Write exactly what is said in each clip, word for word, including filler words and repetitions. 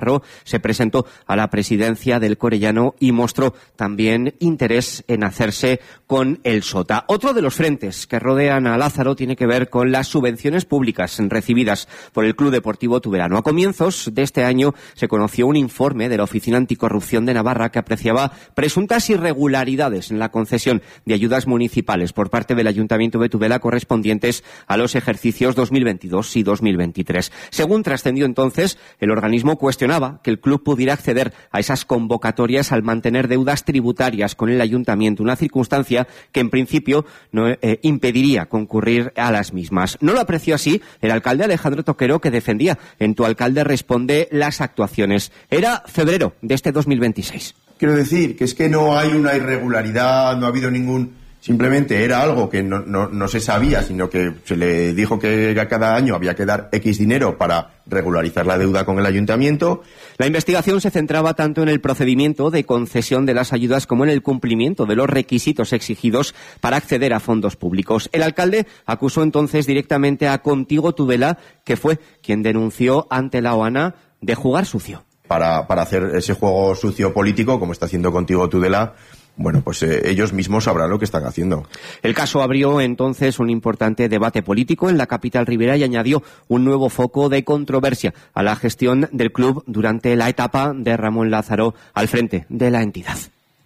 Navarro se presentó a la presidencia del Corellano y mostró también interés en hacerse con el Sota. Otro de los frentes que rodean a Lázaro tiene que ver con las subvenciones públicas recibidas por el Club Deportivo Tudelano. A comienzos de este año se conoció un informe de la Oficina Anticorrupción de Navarra que apreciaba presuntas irregularidades en la concesión de ayudas municipales por parte del Ayuntamiento de Tudela correspondientes a los ejercicios dos mil veintidós y dos mil veintitrés. Según trascendió entonces, el organismo cuestionaba que el club pudiera acceder a esas convocatorias al mantener deudas tributarias con el Ayuntamiento, una circunstancia que en principio no eh, impediría concurrir a las mismas. No lo apreció así el alcalde Alejandro Toquero, que defendía en Tu Alcalde Responde las actuaciones. Era febrero de este dos mil veintiséis. Quiero decir que es que no hay una irregularidad, no ha habido ningún... Simplemente era algo que no, no, no se sabía, sino que se le dijo que cada año había que dar X dinero para regularizar la deuda con el ayuntamiento. La investigación se centraba tanto en el procedimiento de concesión de las ayudas como en el cumplimiento de los requisitos exigidos para acceder a fondos públicos. El alcalde acusó entonces directamente a Contigo Tudela, que fue quien denunció ante la OANA de jugar sucio. Para, para hacer ese juego sucio político, como está haciendo Contigo Tudela, bueno, pues eh, ellos mismos sabrán lo que están haciendo. El caso abrió entonces un importante debate político en la capital ribera y añadió un nuevo foco de controversia a la gestión del club durante la etapa de Ramón Lázaro al frente de la entidad.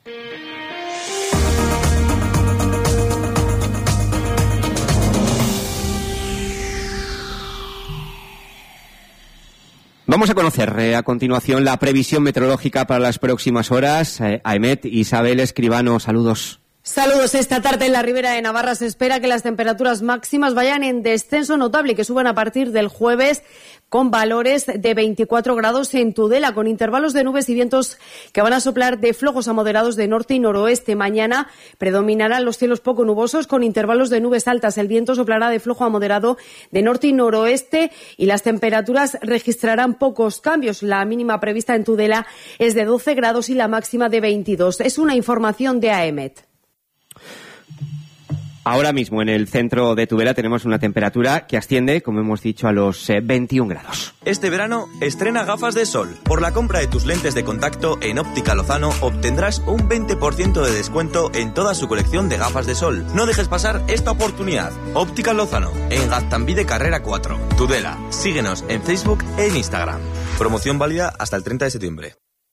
Vamos a conocer eh, a continuación la previsión meteorológica para las próximas horas. Eh, Aemet, Isabel Escribano, saludos. Saludos. Esta tarde en la Ribera de Navarra se espera que las temperaturas máximas vayan en descenso notable y que suban a partir del jueves con valores de veinticuatro grados en Tudela, con intervalos de nubes y vientos que van a soplar de flojos a moderados de norte y noroeste. Mañana predominarán los cielos poco nubosos con intervalos de nubes altas. El viento soplará de flojo a moderado de norte y noroeste y las temperaturas registrarán pocos cambios. La mínima prevista en Tudela es de doce grados y la máxima de veintidós. Es una información de Aemet. Ahora mismo en el centro de Tudela tenemos una temperatura que asciende, como hemos dicho, a los eh, veintiún grados. Este verano estrena gafas de sol. Por la compra de tus lentes de contacto en Óptica Lozano obtendrás un veinte por ciento de descuento en toda su colección de gafas de sol. No dejes pasar esta oportunidad. Óptica Lozano, en Gaztambide Carrera cuatro, Tudela. Síguenos en Facebook e en Instagram. Promoción válida hasta el treinta de septiembre.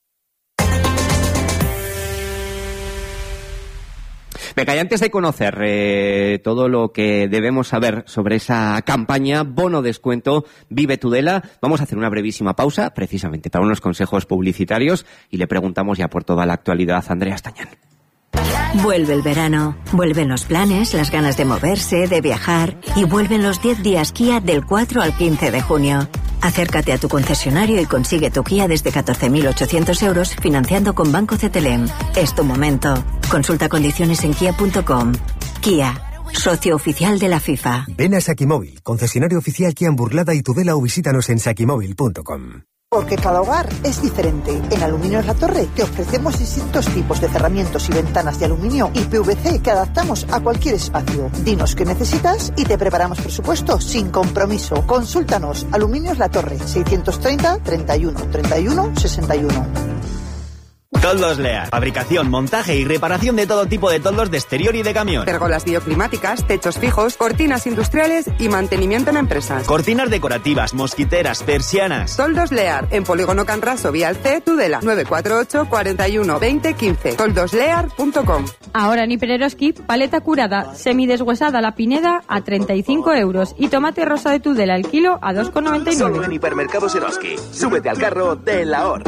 Venga, y antes de conocer eh, todo lo que debemos saber sobre esa campaña Bono Descuento Vive Tudela, vamos a hacer una brevísima pausa, precisamente para unos consejos publicitarios, y le preguntamos ya por toda la actualidad a Andrea Estañán. Vuelve el verano, vuelven los planes, las ganas de moverse, de viajar, y vuelven los diez días Kia del cuatro al quince de junio. Acércate a tu concesionario y consigue tu Kia desde catorce mil ochocientos euros financiando con Banco C T L M. Es tu momento. Consulta condiciones en kia punto com. Kia, socio oficial de la FIFA. Ven a Sakimóvil, concesionario oficial Kia en Burlada y Tudela, o visítanos en sakimóvil punto com. Porque cada hogar es diferente. En Aluminios La Torre te ofrecemos distintos tipos de cerramientos y ventanas de aluminio y P V C que adaptamos a cualquier espacio. Dinos qué necesitas y te preparamos presupuesto sin compromiso. Consúltanos. Aluminios La Torre, seiscientos treinta, treinta y uno, treinta y uno, sesenta y uno. Toldos Lear. Fabricación, montaje y reparación de todo tipo de toldos de exterior y de camión. Pérgolas bioclimáticas, techos fijos, cortinas industriales y mantenimiento en empresas. Cortinas decorativas, mosquiteras, persianas. Toldos Lear. En Polígono Canraso, Vial C, Tudela. nueve cuatro ocho, cuarenta y uno, veinte, quince. toldos lear punto com. Ahora en Hipereroski, paleta curada, semideshuesada la Pineda a treinta y cinco euros y tomate rosa de Tudela el kilo a dos con noventa y nueve. Solo en Hipermercados Eroski. Súbete al carro del ahorro.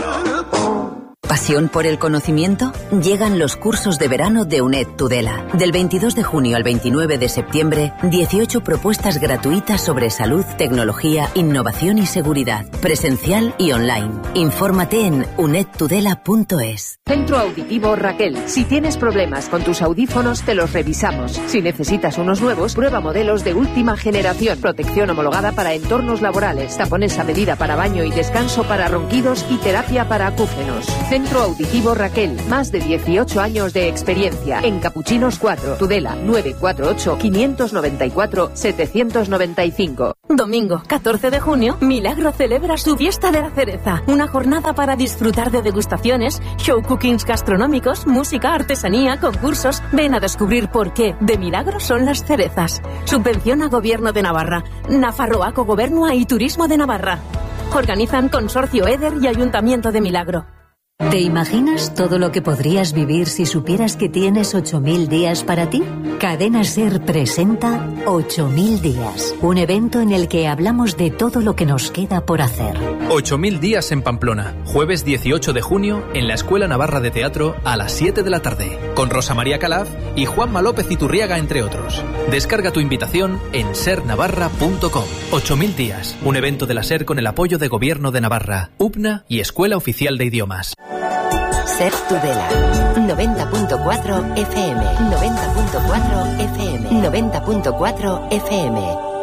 ¿Pasión por el conocimiento? Llegan los cursos de verano de UNED Tudela. Del veintidós de junio al veintinueve de septiembre, dieciocho propuestas gratuitas sobre salud, tecnología, innovación y seguridad, presencial y online. Infórmate en uned tudela punto es. Centro Auditivo Raquel. Si tienes problemas con tus audífonos, te los revisamos. Si necesitas unos nuevos, prueba modelos de última generación. Protección homologada para entornos laborales. Tapones a medida para baño y descanso para ronquidos y terapia para acúfenos. Centro Auditivo Raquel. Más de dieciocho años de experiencia. En Capuchinos cuatro. Tudela nueve cuatro ocho, cinco nueve cuatro, siete nueve cinco. Domingo catorce de junio, Milagro celebra su fiesta de la cereza. Una jornada para disfrutar de degustaciones, show cookings gastronómicos, música, artesanía, concursos. Ven a descubrir por qué de Milagro son las cerezas. Subvenciona Gobierno de Navarra, Nafarroaco Gobernua y Turismo de Navarra. Organizan Consorcio Eder y Ayuntamiento de Milagro. ¿Te imaginas todo lo que podrías vivir si supieras que tienes ocho mil días para ti? Cadena SER presenta ocho mil días, un evento en el que hablamos de todo lo que nos queda por hacer. ocho mil días en Pamplona, jueves dieciocho de junio en la Escuela Navarra de Teatro a las siete de la tarde, con Rosa María Calaf y Juanma López Iturriaga, entre otros. Descarga tu invitación en ser navarra punto com. ocho mil días, un evento de la SER con el apoyo de Gobierno de Navarra, U P N A y Escuela Oficial de Idiomas. SER Tudela, noventa punto cuatro F M, noventa punto cuatro F M, noventa punto cuatro F M.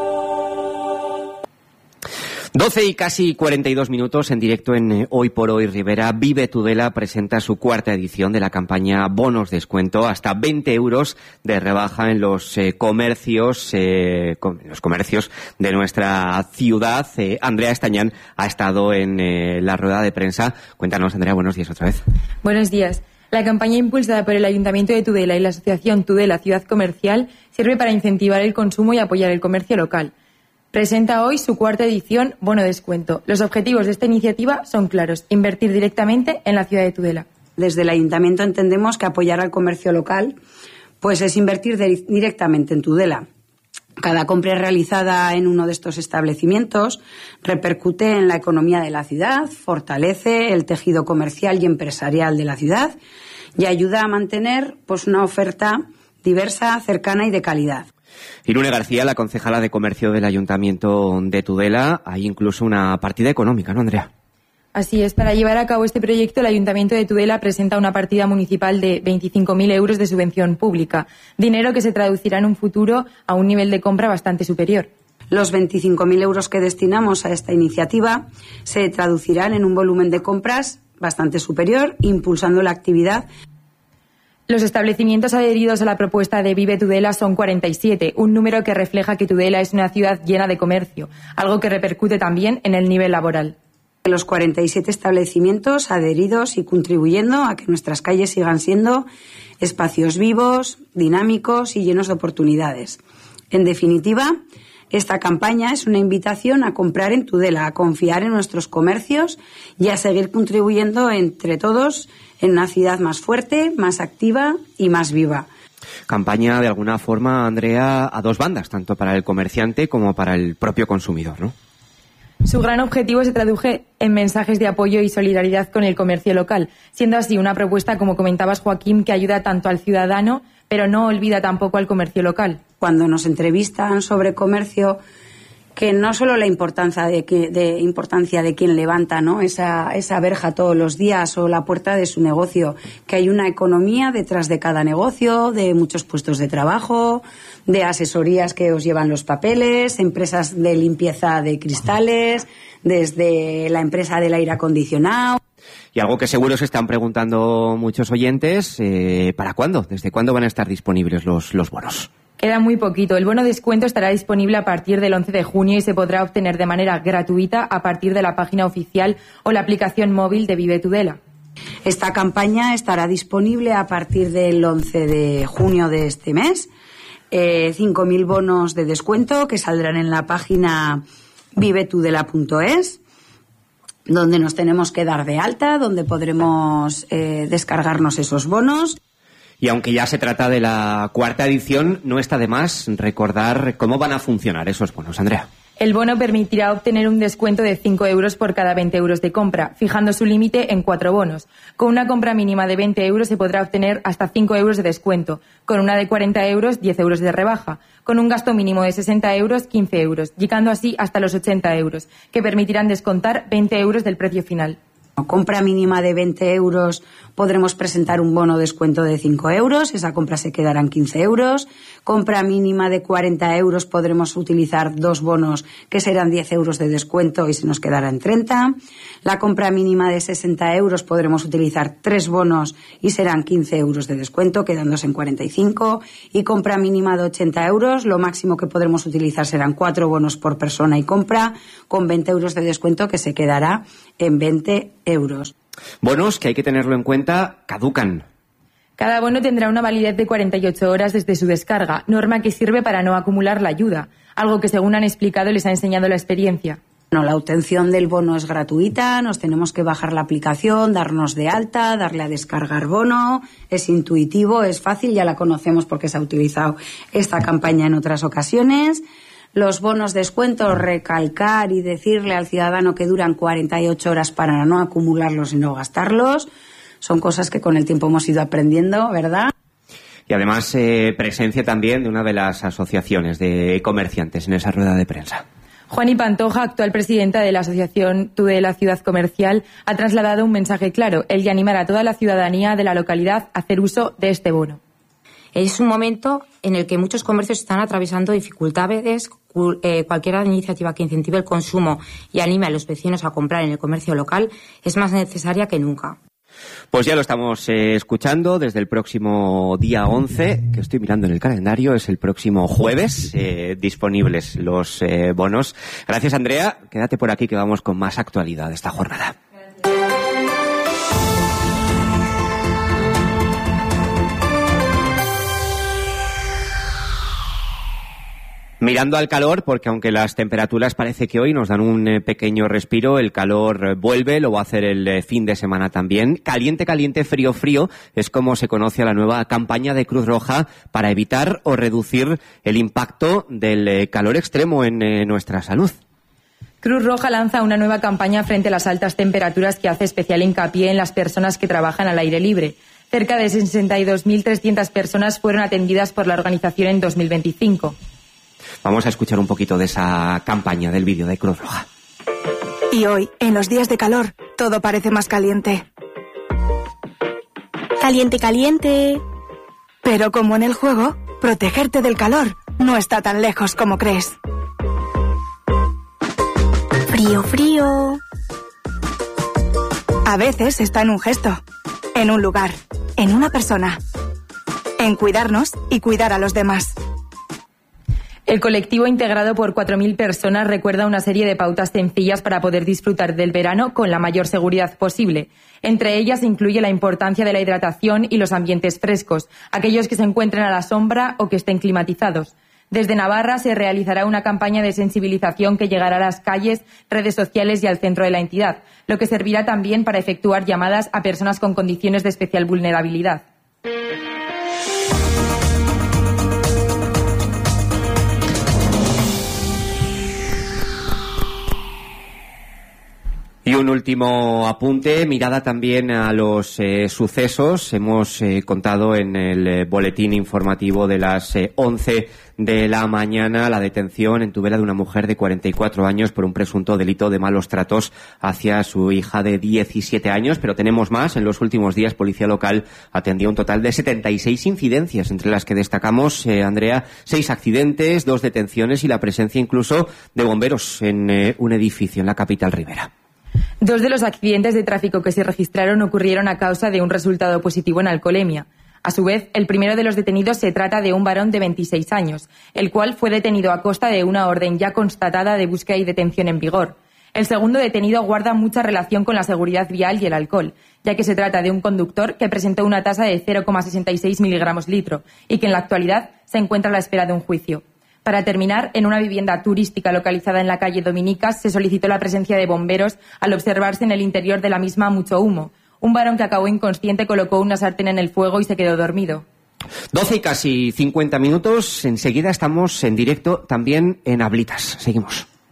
doce y casi cuarenta y dos minutos en directo en eh, Hoy por Hoy Rivera. Vive Tudela presenta su cuarta edición de la campaña Bonos Descuento, hasta veinte euros de rebaja en los eh, comercios eh, com- los comercios de nuestra ciudad. Eh, Andrea Estañán ha estado en eh, la rueda de prensa. Cuéntanos, Andrea, buenos días otra vez. Buenos días. La campaña impulsada por el Ayuntamiento de Tudela y la Asociación Tudela Ciudad Comercial sirve para incentivar el consumo y apoyar el comercio local. Presenta hoy su cuarta edición Bono Descuento. Los objetivos de esta iniciativa son claros: invertir directamente en la ciudad de Tudela. Desde el Ayuntamiento entendemos que apoyar al comercio local pues es invertir de- directamente en Tudela. Cada compra realizada en uno de estos establecimientos repercute en la economía de la ciudad, fortalece el tejido comercial y empresarial de la ciudad y ayuda a mantener pues una oferta diversa, cercana y de calidad. Irune García, la concejala de Comercio del Ayuntamiento de Tudela, hay incluso una partida económica, ¿no, Andrea? Así es, para llevar a cabo este proyecto, el Ayuntamiento de Tudela presenta una partida municipal de veinticinco mil euros de subvención pública, dinero que se traducirá en un futuro a un nivel de compra bastante superior. Los veinticinco mil euros que destinamos a esta iniciativa se traducirán en un volumen de compras bastante superior, impulsando la actividad. Los establecimientos adheridos a la propuesta de Vive Tudela son cuarenta y siete, un número que refleja que Tudela es una ciudad llena de comercio, algo que repercute también en el nivel laboral. Los cuarenta y siete establecimientos adheridos y contribuyendo a que nuestras calles sigan siendo espacios vivos, dinámicos y llenos de oportunidades. En definitiva, esta campaña es una invitación a comprar en Tudela, a confiar en nuestros comercios y a seguir contribuyendo entre todos en una ciudad más fuerte, más activa y más viva. Campaña, de alguna forma, Andrea, a dos bandas, tanto para el comerciante como para el propio consumidor, ¿no? Su gran objetivo se traduje en mensajes de apoyo y solidaridad con el comercio local, siendo así una propuesta, como comentabas, Joaquín, que ayuda tanto al ciudadano, pero no olvida tampoco al comercio local. Cuando nos entrevistan sobre comercio, que no solo la importancia de, que, de importancia de quien levanta, ¿no?, esa, esa verja todos los días o la puerta de su negocio, que hay una economía detrás de cada negocio, de muchos puestos de trabajo, de asesorías que os llevan los papeles, empresas de limpieza de cristales, desde la empresa del aire acondicionado. Y algo que seguro se están preguntando muchos oyentes, eh, ¿para cuándo? ¿Desde cuándo van a estar disponibles los, los bonos? Queda muy poquito. El bono descuento estará disponible a partir del once de junio y se podrá obtener de manera gratuita a partir de la página oficial o la aplicación móvil de Vive Tudela. Esta campaña estará disponible a partir del once de junio de este mes. Eh, cinco mil bonos de descuento que saldrán en la página vive tudela punto es, donde nos tenemos que dar de alta, donde podremos eh, descargarnos esos bonos. Y aunque ya se trata de la cuarta edición, no está de más recordar cómo van a funcionar esos bonos, Andrea. El bono permitirá obtener un descuento de cinco euros por cada veinte euros de compra, fijando su límite en cuatro bonos. Con una compra mínima de veinte euros se podrá obtener hasta cinco euros de descuento. Con una de cuarenta euros, diez euros de rebaja. Con un gasto mínimo de sesenta euros, quince euros, llegando así hasta los ochenta euros, que permitirán descontar veinte euros del precio final. Compra mínima de veinte euros, podremos presentar un bono descuento de cinco euros, esa compra se quedará en quince euros. Compra mínima de cuarenta euros, podremos utilizar dos bonos que serán diez euros de descuento y se nos quedará en treinta. La compra mínima de sesenta euros, podremos utilizar tres bonos y serán quince euros de descuento, quedándose en cuarenta y cinco. Y compra mínima de ochenta euros, lo máximo que podremos utilizar serán cuatro bonos por persona y compra, con veinte euros de descuento que se quedará en veinte euros. Bonos que hay que tenerlo en cuenta, caducan. Cada bono tendrá una validez de cuarenta y ocho horas desde su descarga, norma que sirve para no acumular la ayuda, algo que según han explicado les ha enseñado la experiencia. No, la obtención del bono es gratuita, nos tenemos que bajar la aplicación, darnos de alta, darle a descargar bono, es intuitivo, es fácil, ya la conocemos porque se ha utilizado esta campaña en otras ocasiones. Los bonos descuentos, recalcar y decirle al ciudadano que duran cuarenta y ocho horas para no acumularlos y no gastarlos. Son cosas que con el tiempo hemos ido aprendiendo, ¿verdad? Y además eh, presencia también de una de las asociaciones de comerciantes en esa rueda de prensa. Juani Pantoja, actual presidenta de la asociación Tudela Ciudad Comercial, ha trasladado un mensaje claro, el de animar a toda la ciudadanía de la localidad a hacer uso de este bono. Es un momento en el que muchos comercios están atravesando dificultades. Cualquier iniciativa que incentive el consumo y anime a los vecinos a comprar en el comercio local es más necesaria que nunca. Pues ya lo estamos eh, escuchando desde el próximo día once, que estoy mirando en el calendario, es el próximo jueves, eh, disponibles los eh, bonos. Gracias, Andrea. Quédate por aquí que vamos con más actualidad de esta jornada. Mirando al calor, porque aunque las temperaturas parece que hoy nos dan un eh, pequeño respiro, el calor eh, vuelve, lo va a hacer el eh, fin de semana también. Caliente, caliente, frío, frío, es como se conoce a la nueva campaña de Cruz Roja para evitar o reducir el impacto del eh, calor extremo en eh, nuestra salud. Cruz Roja lanza una nueva campaña frente a las altas temperaturas que hace especial hincapié en las personas que trabajan al aire libre. Cerca de sesenta y dos mil trescientas personas fueron atendidas por la organización en dos mil veinticinco. Vamos a escuchar un poquito de esa campaña del vídeo de Cruz Roja. Y hoy, en los días de calor, todo parece más caliente. Caliente, caliente. Pero como en el juego, protegerte del calor no está tan lejos como crees. Frío, frío. A veces está en un gesto, en un lugar, en una persona. En cuidarnos y cuidar a los demás. El colectivo, integrado por cuatro mil personas, recuerda una serie de pautas sencillas para poder disfrutar del verano con la mayor seguridad posible. Entre ellas incluye la importancia de la hidratación y los ambientes frescos, aquellos que se encuentren a la sombra o que estén climatizados. Desde Navarra se realizará una campaña de sensibilización que llegará a las calles, redes sociales y al centro de la entidad, lo que servirá también para efectuar llamadas a personas con condiciones de especial vulnerabilidad. Y un último apunte, mirada también a los eh, sucesos. Hemos eh, contado en el eh, boletín informativo de las eh, once de la mañana la detención en Tudela de una mujer de cuarenta y cuatro años por un presunto delito de malos tratos hacia su hija de diecisiete años. Pero tenemos más. En los últimos días, Policía Local atendió un total de setenta y seis incidencias, entre las que destacamos, eh, Andrea, seis accidentes, dos detenciones y la presencia incluso de bomberos en eh, un edificio en la capital ribera. Dos de los accidentes de tráfico que se registraron ocurrieron a causa de un resultado positivo en alcoholemia. A su vez, el primero de los detenidos se trata de un varón de veintiséis años, el cual fue detenido a costa de una orden ya constatada de búsqueda y detención en vigor. El segundo detenido guarda mucha relación con la seguridad vial y el alcohol, ya que se trata de un conductor que presentó una tasa de cero coma sesenta y seis miligramos litro y que en la actualidad se encuentra a la espera de un juicio. Para terminar, en una vivienda turística localizada en la calle Dominicas se solicitó la presencia de bomberos al observarse en el interior de la misma mucho humo. Un varón que acabó inconsciente colocó una sartén en el fuego y se quedó dormido. doce y casi cincuenta minutos. Enseguida estamos en directo también en Ablitas. Seguimos.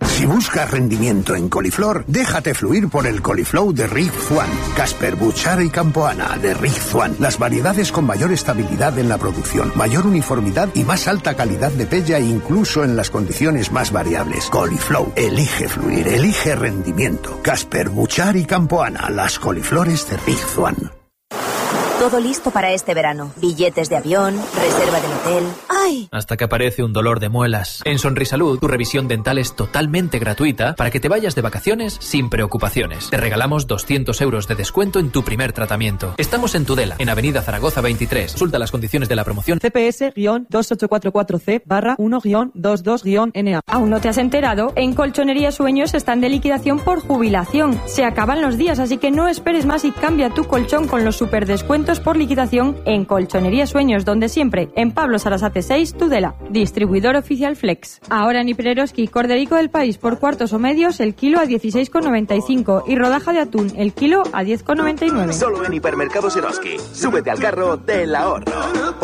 Si buscas rendimiento en coliflor, déjate fluir por el Coliflow de Rig Zuan. Casper, Buchara y Campoana de Rig Zuan. Las variedades con mayor estabilidad en la producción, mayor uniformidad y más alta calidad de pella incluso en las condiciones más variables. Coliflow, elige fluir, elige rendimiento. Casper, Buchara y Campoana, las coliflores de Rig Zuan. Todo listo para este verano. Billetes de avión, reserva del hotel. ¡Ay! Hasta que aparece un dolor de muelas. En Sonrisalud, tu revisión dental es totalmente gratuita para que te vayas de vacaciones sin preocupaciones. Te regalamos doscientos euros de descuento en tu primer tratamiento. Estamos en Tudela, en Avenida Zaragoza veintitrés. Consulta las condiciones de la promoción. C P S dos ocho cuatro cuatro C barra uno veintidós N A. ¿Aún no te has enterado? En Colchonería Sueños están de liquidación por jubilación. Se acaban los días, así que no esperes más y cambia tu colchón con los super descuentos por liquidación en Colchonería Sueños, donde siempre, en Pablo Sarasate seis, Tudela, distribuidor oficial Flex. Ahora en Hipereroski, corderico del país por cuartos o medios, el kilo a dieciséis con noventa y cinco y rodaja de atún, el kilo a diez con noventa y nueve. Solo en Hipermercados Eroski. Súbete al carro del ahorro.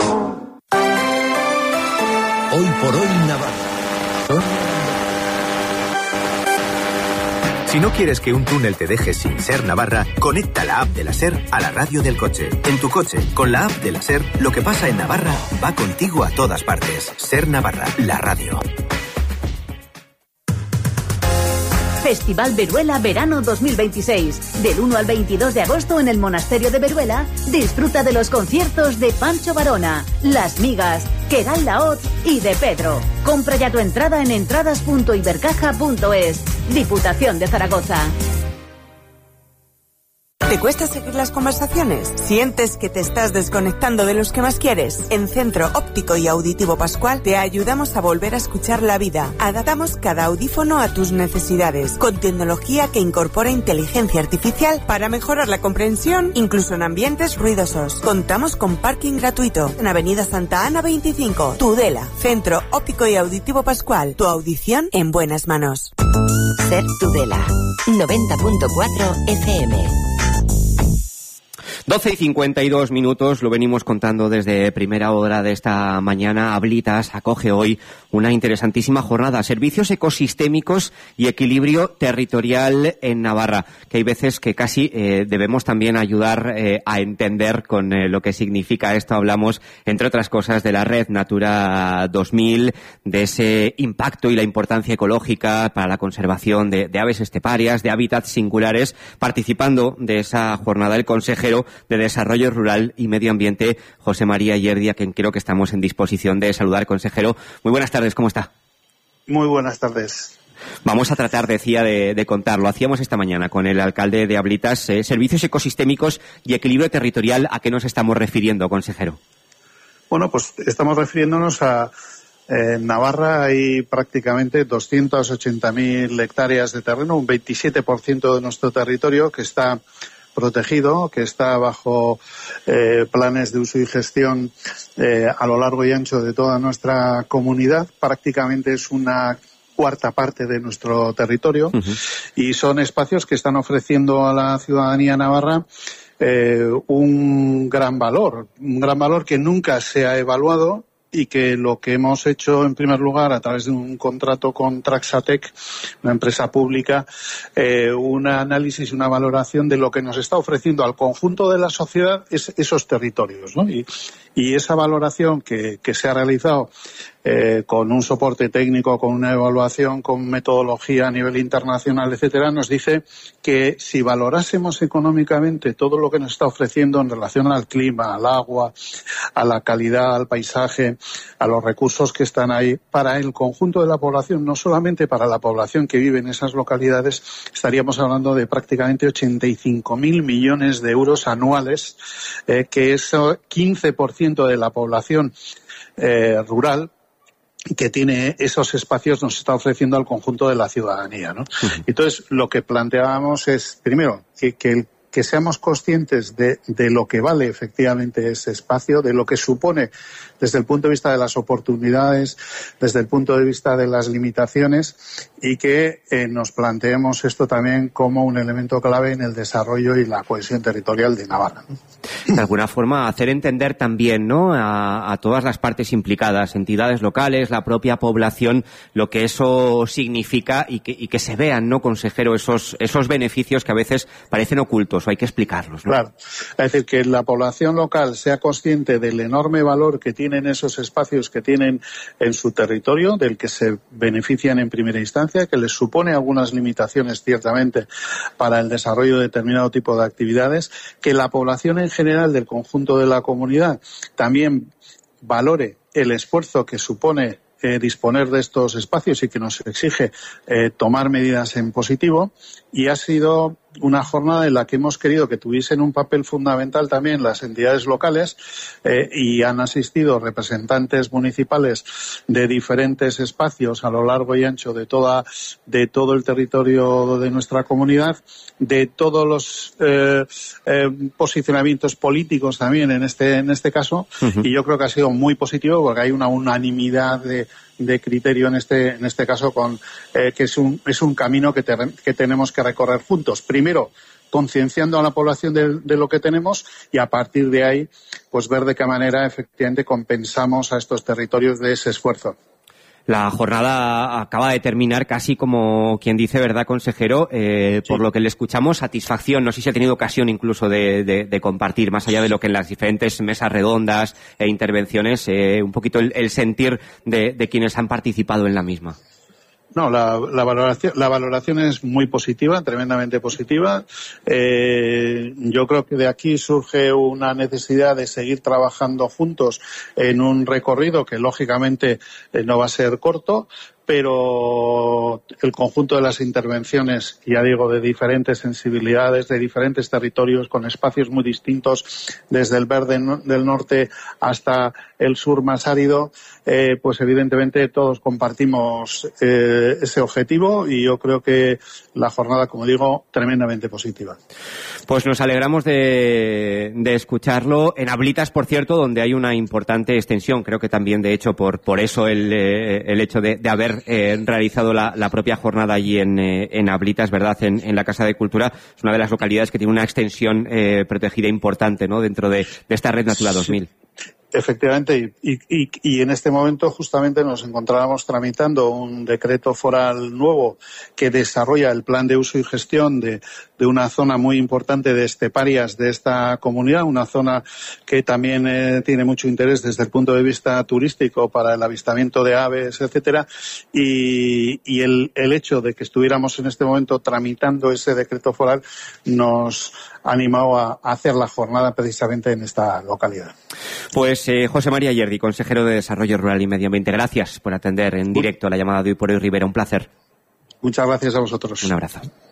Hoy por hoy Navarra. Si no quieres que un túnel te deje sin Ser Navarra, conecta la app de la Ser a la radio del coche. En tu coche, con la app de la Ser, lo que pasa en Navarra va contigo a todas partes. Ser Navarra, la radio. Festival Veruela Verano dos mil veintiséis. Del uno al veintidós de agosto en el Monasterio de Veruela, disfruta de los conciertos de Pancho Varona, Las Migas, Queral Laoz y de Pedro. Compra ya tu entrada en entradas punto ibercaja punto es. Diputación de Zaragoza. ¿Te cuesta seguir las conversaciones? ¿Sientes que te estás desconectando de los que más quieres? En Centro Óptico y Auditivo Pascual te ayudamos a volver a escuchar la vida. Adaptamos cada audífono a tus necesidades, con tecnología que incorpora inteligencia artificial para mejorar la comprensión, incluso en ambientes ruidosos. Contamos con parking gratuito en Avenida Santa Ana veinticinco, Tudela. Centro Óptico y Auditivo Pascual. Tu audición en buenas manos. Ser Tudela, noventa punto cuatro F M. doce y cincuenta y dos minutos, lo venimos contando desde primera hora de esta mañana. Ablitas acoge hoy una interesantísima jornada, servicios ecosistémicos y equilibrio territorial en Navarra, que hay veces que casi eh, debemos también ayudar eh, a entender con eh, lo que significa esto. Hablamos, entre otras cosas, de la red Natura dos mil, de ese impacto y la importancia ecológica para la conservación de, de aves esteparias, de hábitats singulares. Participando de esa jornada el consejero de Desarrollo Rural y Medio Ambiente, José María Yerdi, a quien creo que estamos en disposición de saludar. Consejero, muy buenas tardes, ¿cómo está? Muy buenas tardes. Vamos a tratar, decía, de, de contarlo. Hacíamos esta mañana con el alcalde de Ablitas, eh, servicios ecosistémicos y equilibrio territorial. ¿A qué nos estamos refiriendo, consejero? Bueno, pues estamos refiriéndonos a eh, en Navarra hay prácticamente doscientas ochenta mil hectáreas de terreno, un veintisiete por ciento de nuestro territorio que está protegido, que está bajo eh, planes de uso y gestión eh, a lo largo y ancho de toda nuestra comunidad. Prácticamente es una cuarta parte de nuestro territorio. Uh-huh. Y son espacios que están ofreciendo a la ciudadanía navarra eh, un gran valor, un gran valor que nunca se ha evaluado y que lo que hemos hecho en primer lugar a través de un contrato con Traxatec, una empresa pública, eh, un análisis y una valoración de lo que nos está ofreciendo al conjunto de la sociedad es esos territorios, ¿no? Y, y esa valoración que, que se ha realizado eh, con un soporte técnico, con una evaluación, con metodología a nivel internacional, etcétera, nos dice que si valorásemos económicamente todo lo que nos está ofreciendo en relación al clima, al agua, a la calidad, al paisaje, a los recursos que están ahí, para el conjunto de la población, no solamente para la población que vive en esas localidades, estaríamos hablando de prácticamente ochenta y cinco mil millones de euros anuales, eh, que es quince por ciento de la población eh, rural que tiene esos espacios nos está ofreciendo al conjunto de la ciudadanía, ¿no? Uh-huh. Entonces, lo que planteábamos es, primero, que, que el que que seamos conscientes de, de lo que vale efectivamente ese espacio, de lo que supone desde el punto de vista de las oportunidades, desde el punto de vista de las limitaciones, y que eh, nos planteemos esto también como un elemento clave en el desarrollo y la cohesión territorial de Navarra. De alguna forma, hacer entender también, ¿no?, a, a todas las partes implicadas, entidades locales, la propia población, lo que eso significa y que, y que se vean, ¿no, consejero, esos, esos beneficios que a veces parecen ocultos o hay que explicarlos, ¿no? Claro. Es decir, que la población local sea consciente del enorme valor que tienen esos espacios que tienen en su territorio, del que se benefician en primera instancia, que les supone algunas limitaciones ciertamente para el desarrollo de determinado tipo de actividades, que la población en general del conjunto de la comunidad también valore el esfuerzo que supone eh, disponer de estos espacios y que nos exige eh, tomar medidas en positivo. Y ha sido una jornada en la que hemos querido que tuviesen un papel fundamental también las entidades locales, eh, y han asistido representantes municipales de diferentes espacios a lo largo y ancho de toda de todo el territorio de nuestra comunidad, de todos los eh, eh, posicionamientos políticos también en este en este caso. Uh-huh. Y yo creo que ha sido muy positivo porque hay una unanimidad de de criterio en este en este caso con eh, que es un es un camino que, te, que tenemos que recorrer juntos. Primero, concienciando a la población de, de lo que tenemos, y a partir de ahí, pues ver de qué manera efectivamente compensamos a estos territorios de ese esfuerzo. La jornada acaba de terminar casi como quien dice, ¿verdad, consejero? Eh, sí. Por lo que le escuchamos, satisfacción. No sé si ha tenido ocasión incluso de, de, de compartir, más allá de lo que en las diferentes mesas redondas e intervenciones, eh, un poquito el, el sentir de, de quienes han participado en la misma. No, la, la valoración, la valoración es muy positiva, tremendamente positiva. Eh, yo creo que de aquí surge una necesidad de seguir trabajando juntos en un recorrido que lógicamente eh, no va a ser corto, pero el conjunto de las intervenciones, ya digo, de diferentes sensibilidades, de diferentes territorios, con espacios muy distintos, desde el verde del norte hasta el sur más árido, eh, pues evidentemente todos compartimos eh, ese objetivo, y yo creo que la jornada, como digo, tremendamente positiva. Pues nos alegramos de, de escucharlo. En Ablitas, por cierto, donde hay una importante extensión, creo que también, de hecho, por, por eso el, eh, el hecho de, de haber Eh, realizado la, la propia jornada allí en, eh, en Ablitas, ¿verdad?, en, en la Casa de Cultura. Es una de las localidades que tiene una extensión eh, protegida importante, ¿no?, dentro de, de esta red Natura dos mil. Efectivamente, y, y, y en este momento justamente nos encontrábamos tramitando un decreto foral nuevo que desarrolla el plan de uso y gestión de, de una zona muy importante de esteparias de esta comunidad, una zona que también eh, tiene mucho interés desde el punto de vista turístico para el avistamiento de aves, etcétera, y, y el, el hecho de que estuviéramos en este momento tramitando ese decreto foral nos ha animado a, a hacer la jornada precisamente en esta localidad. Pues eh, José María Yerdi, consejero de Desarrollo Rural y Medio Ambiente, gracias por atender en directo la llamada de Hoy por Hoy Ribera. Un placer. Muchas gracias a vosotros. Un abrazo.